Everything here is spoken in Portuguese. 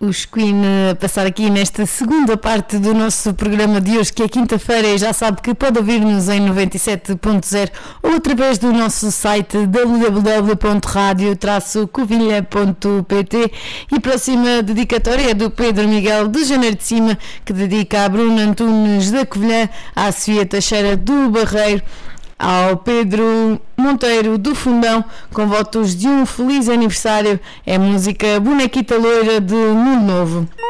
Os Queen a passar aqui nesta segunda parte do nosso programa de hoje, que é quinta-feira, e já sabe que pode ouvir-nos em 97.0 ou através do nosso site www.radio-covilha.pt. E a próxima dedicatória é do Pedro Miguel de Janeiro de Cima, que dedica a Bruno Antunes da Covilhã, à Sofia Teixeira do Barreiro, ao Pedro Monteiro do Fundão, com votos de um feliz aniversário. É música Bonequita Loira de Mundo Novo.